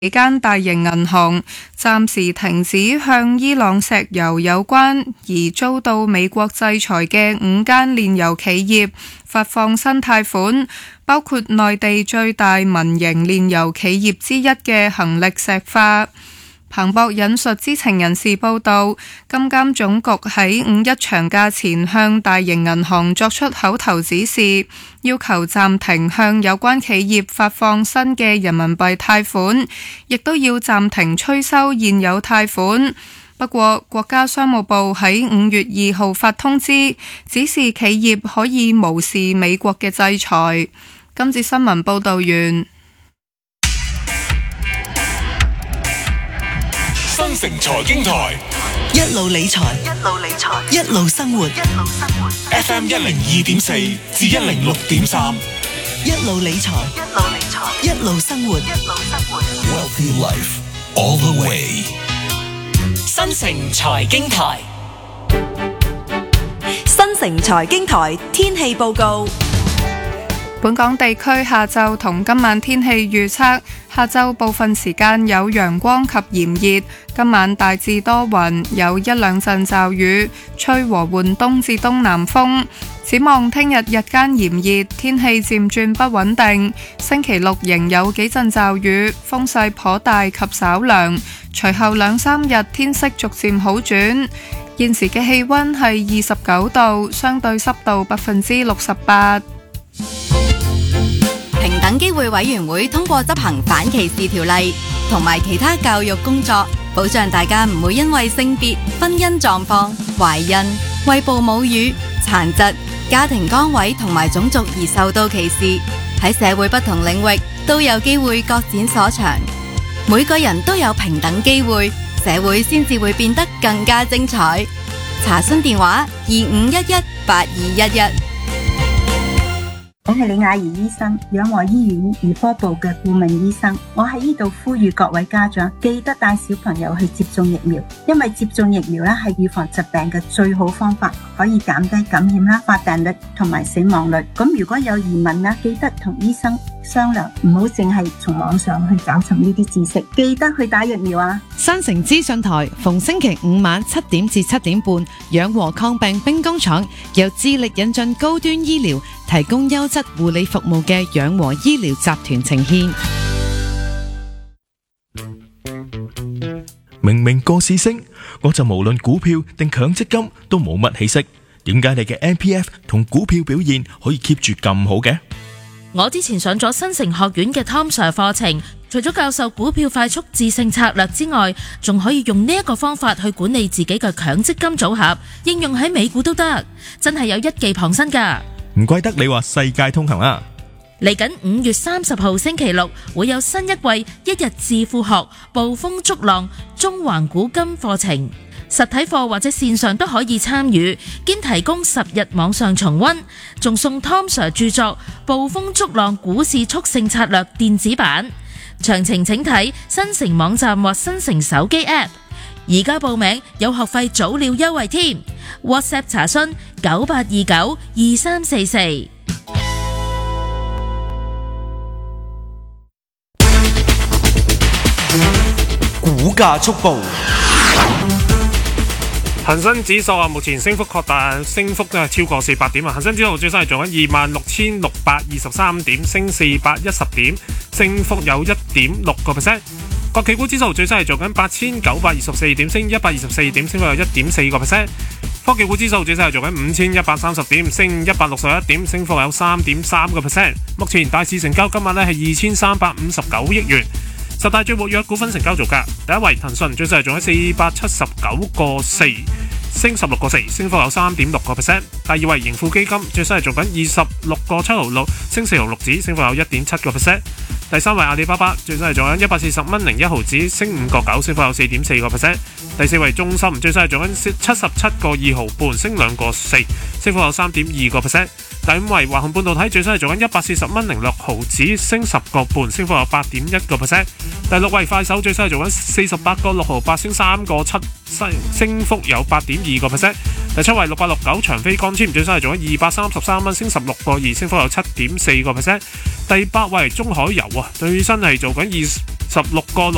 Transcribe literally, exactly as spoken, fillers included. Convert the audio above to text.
幾間大型銀行暫時停止向伊朗石油有關而遭到美國制裁嘅五間煉油企業發放新貸款，包括內地最大民營煉油企業之一嘅恒力石化。彭博引述知情人士報道，金監總局喺五一長假前向大型銀行作出口頭指示，要求暫停向有關企業發放新嘅人民幣貸款，亦都要暫停催收現有貸款。不過，國家商務部喺五月二號發通知，指示企業可以無視美國嘅制裁。今節新聞報道完。 新城財經台一路理財，一路理財，一路生活，一路生活。 F M 一零二點四至一零六點三， 一路理財，一路理財，一路生活，一路生活。 Wealthy Life all the way。 新城財經台， 新城財經台天氣報告。 本港地區下晝同今晚天氣預測：下晝部分時間有陽光及炎熱，今晚大致多雲，有一兩陣驟雨，吹和緩東至東南風。展望聽日日間炎熱，天氣漸轉不穩定。星期六仍有幾陣驟雨，風勢頗大及稍涼。隨後兩三日天色逐漸好轉。現時嘅氣溫係二十九度，相對濕度百分之六十八。 平等機會委員會通過執行反歧視條例同埋其他教育工作，保障大家唔會因為性別、婚姻狀況、懷孕、餵哺母乳、殘疾、家庭崗位同埋種族而受到歧視。喺社會不同領域都有機會各展所長，每個人都有平等機會，社會先至會變得更加精彩。查詢電話二五一一八二一一。 我係李雅儀醫生，養和醫院兒科部嘅顧問醫生。我喺呢度呼籲各位家長，記得帶小朋友去接種疫苗，因為接種疫苗咧係預防疾病嘅最好方法，可以減低感染啦、發病率同埋死亡率。咁如果有疑問咧，記得同醫生商量，唔好淨係從網上去找尋呢啲知識。記得去打疫苗啊！ 新城資訊台逢星期五晚七點至七點半，養和抗病兵工廠由致力引進高端醫療，提供優質護理服務嘅養和醫療集團呈獻。 明明個市升，我就無論股票定強積金都冇乜起色，點解你嘅 M P F 同股票表現可以 keep 住咁好嘅？ 我之前上咗新城學院嘅 Tom Sir 課程，除咗教授股票快速致勝策略之外，仲可以用呢一個方法去管理自己嘅強積金組合，應用喺美股都得，真係有一技傍身㗎。 唔怪得你話世界通行啦！ 嚟緊五月三十號星期六會有新一季一日致富學暴風逐浪中環古今課程，實體課或者線上都可以參與，兼提供十日網上重溫，仲送 Tom Sir 著作《暴風逐浪股市速勝策略》電子版。詳情請睇新城網站或新城手機 App。而家報名有學費早鳥優惠添 ，WhatsApp 查詢九八二九二三四四。 股價速報。 恒生指數啊，目前升幅擴大，升幅都係超過四百點啊！恒生指數最新係做緊二萬六千六百二十三點，升四百一十點，升幅有一點六個 percent。國企股指數最新係做緊八千九百二十四點，升一百二十四點，升幅有一點四個 percent。科技股指數最新係做緊五千一百三十點，升一百六十一點，升幅有三點三個 percent。目前大市成交今晚咧係二千三百五十九億元。十大最活躍股份成交做價，第一位騰訊最細係做喺四百七十九個四，升十六個四，升幅有三點六個 percent。第二位盈富基金最細係做緊二十六個七毫六，升四毫六子，升幅有一點七個 percent。第三位阿里巴巴最細係做緊一百四十蚊零一毫子，升五個九，升幅有四點四個 percent。第四位中芯最細係做緊七十七個二毫半，升兩個四，升幅有三點二個 percent。第五位華虹半導體最新係做緊一百四十蚊零六毫子，升十個半，升幅有八點一個 percent。第六位快手最新係做緊四十八個六毫八，升三個七，升幅有八點二個 percent。第七位六八六九長飛光纖最新係做緊二百三十三蚊，升十六個二，升幅有七點四個 percent。第八位中海油啊，最新係做緊二十六個六